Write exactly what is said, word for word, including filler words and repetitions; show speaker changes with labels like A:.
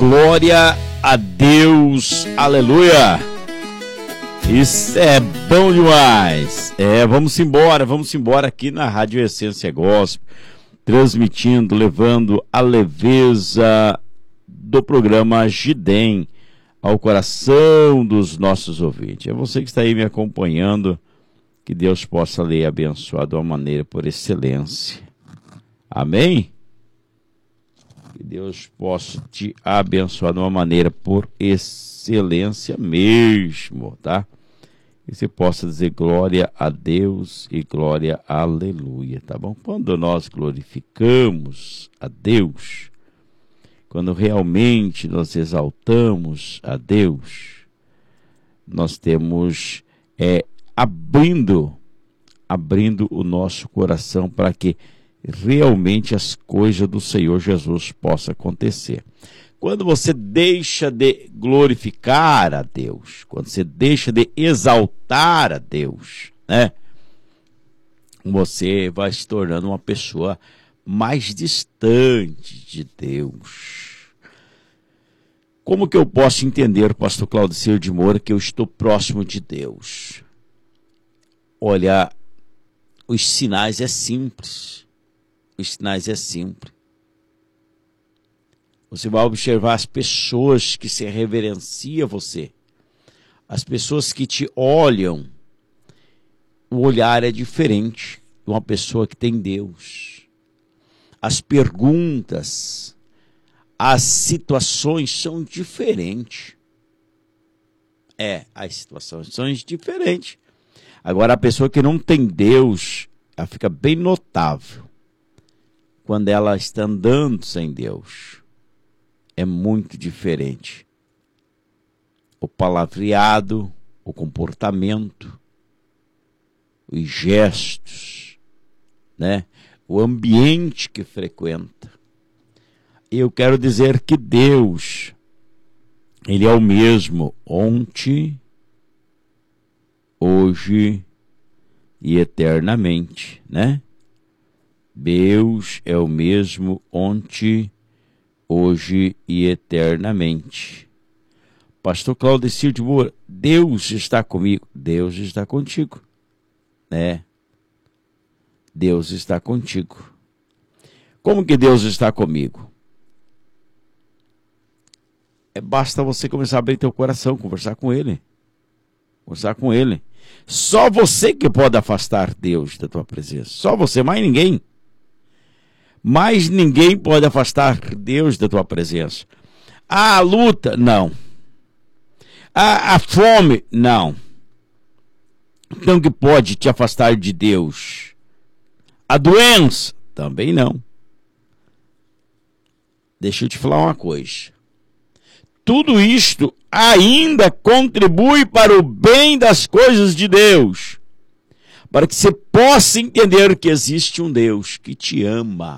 A: Glória a Deus, aleluia. Isso é bom demais. É, vamos embora, vamos embora aqui na Rádio Essência Gospel, transmitindo, levando a leveza do programa Gidem ao coração dos nossos ouvintes. É você que está aí me acompanhando, que Deus possa lhe abençoar de uma maneira por excelência. Amém? Que Deus possa te abençoar de uma maneira por excelência mesmo, tá? E você possa dizer glória a Deus e glória a aleluia, tá bom? Quando nós glorificamos a Deus, quando realmente nós exaltamos a Deus, nós temos é, abrindo, abrindo o nosso coração para que realmente as coisas do Senhor Jesus possam acontecer. Quando você deixa de glorificar a Deus, quando você deixa de exaltar a Deus, né? Você vai se tornando uma pessoa mais distante de Deus. Como que eu posso entender, pastor Claudicir de Moura, que eu estou próximo de Deus? Olha, os sinais é simples. Os sinais é simples. Você vai observar as pessoas que se reverenciam a você. As pessoas que te olham. O olhar é diferente de uma pessoa que tem Deus. As perguntas, as situações são diferentes. É, as situações são diferentes. Agora, a pessoa que não tem Deus, ela fica bem notável quando ela está andando sem Deus. É muito diferente. O palavreado, o comportamento, os gestos, né? O ambiente que frequenta. Eu quero dizer que Deus, Ele é o mesmo ontem, hoje e eternamente, né? Deus é o mesmo ontem, hoje e eternamente. Pastor Claudicir de Moura, Deus está comigo. Deus está contigo, né? Deus está contigo. Como que Deus está comigo? É, basta você começar a abrir teu coração, conversar com Ele. Conversar com Ele. Só você que pode afastar Deus da tua presença. Só você, mais ninguém. Mais ninguém pode afastar Deus da tua presença. A luta, não. A, a fome, não. Então, que pode te afastar de Deus? A doença, também não. Deixa eu te falar uma coisa. Tudo isto ainda contribui para o bem das coisas de Deus. Para que você possa entender que existe um Deus que te ama.